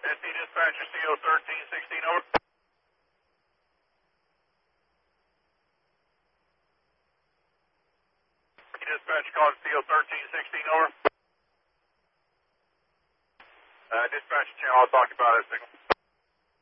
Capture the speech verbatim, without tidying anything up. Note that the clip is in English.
S P dispatcher, C O thirteen sixteen, over. Dispatch called C O thirteen sixteen, over. Uh, dispatch channel, I'll talk about it. Signal.